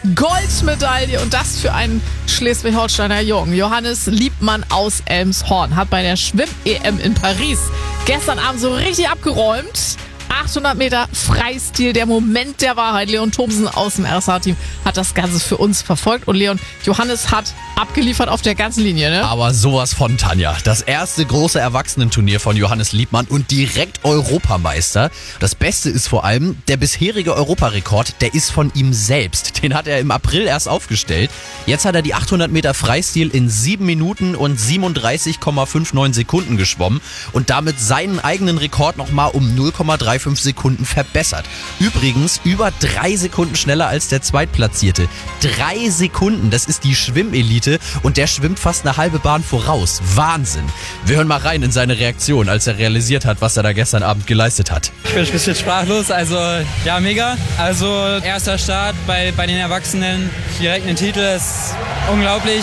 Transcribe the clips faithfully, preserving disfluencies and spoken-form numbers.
Goldmedaille und das für einen Schleswig-Holsteiner Jungen. Johannes Liebmann aus Elmshorn hat bei der Schwimm-E M in Paris gestern Abend so richtig abgeräumt. achthundert Meter Freistil, der Moment der Wahrheit. Leon Thomsen aus dem R S H-Team hat das Ganze für uns verfolgt. Und Leon, Johannes hat abgeliefert auf der ganzen Linie, ne? Aber sowas von, Tanja. Das erste große Erwachsenenturnier von Johannes Liebmann und direkt Europameister. Das Beste ist vor allem, der bisherige Europarekord, der ist von ihm selbst. Den hat er im April erst aufgestellt. Jetzt hat er die achthundert Meter Freistil in sieben Minuten und siebenunddreißig Komma neunundfünfzig Sekunden geschwommen und damit seinen eigenen Rekord nochmal um null Komma fünfunddreißig Sekunden verbessert. Übrigens über drei Sekunden schneller als der Zweitplatzierte. Drei Sekunden, das ist die Schwimmelite und der schwimmt fast eine halbe Bahn voraus. Wahnsinn. Wir hören mal rein in seine Reaktion, als er realisiert hat, was er da gestern Abend geleistet hat. Ich bin ein bisschen sprachlos, also ja, mega. Also erster Start bei, bei den Erwachsenen, direkt einen Titel, ist unglaublich.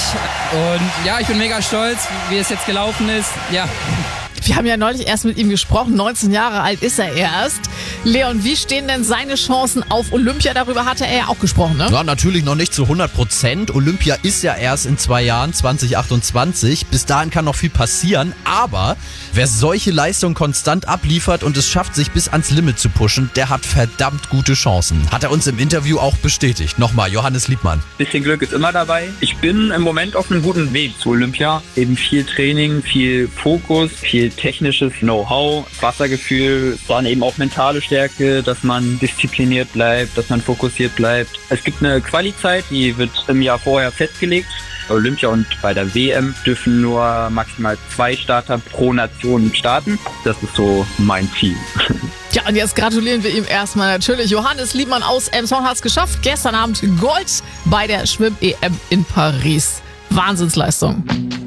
Und ja, ich bin mega stolz, wie es jetzt gelaufen ist. Ja. Wir haben ja neulich erst mit ihm gesprochen, neunzehn Jahre alt ist er erst. Leon, wie stehen denn seine Chancen auf Olympia? Darüber hatte er ja auch gesprochen, ne? Ja, natürlich noch nicht zu hundert Prozent. Olympia ist ja erst in zwei Jahren, zwanzig achtundzwanzig. Bis dahin kann noch viel passieren. Aber wer solche Leistungen konstant abliefert und es schafft, sich bis ans Limit zu pushen, der hat verdammt gute Chancen. Hat er uns im Interview auch bestätigt. Nochmal, Johannes Liebmann. Bisschen Glück ist immer dabei. Ich bin im Moment auf einem guten Weg zu Olympia. Eben viel Training, viel Fokus, viel technisches Know-how, Wassergefühl, dann eben auch mentale Stärke, dass man diszipliniert bleibt, dass man fokussiert bleibt. Es gibt eine Quali-Zeit, die wird im Jahr vorher festgelegt. Bei Olympia und bei der W M dürfen nur maximal zwei Starter pro Nation starten. Das ist so mein Ziel. Ja, und jetzt gratulieren wir ihm erstmal natürlich. Johannes Liebmann aus Elmshorn hat es geschafft. Gestern Abend Gold bei der Schwimm-E M in Paris. Wahnsinnsleistung.